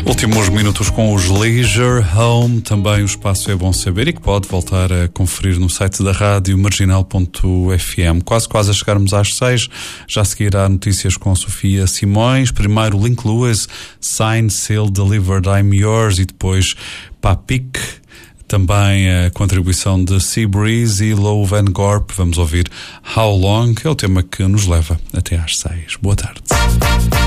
Últimos minutos com os Leisure Home, também o espaço é bom saber e que pode voltar a conferir no site da rádio marginal.fm. Quase a chegarmos às 6, já seguirá notícias com Sofia Simões, primeiro Link Lewis, Signed, Sealed, Delivered, I'm Yours e depois Papik. Também a contribuição de Seabreeze e Low Van Gorp. Vamos ouvir How Long, que é o tema que nos leva até às 6. Boa tarde.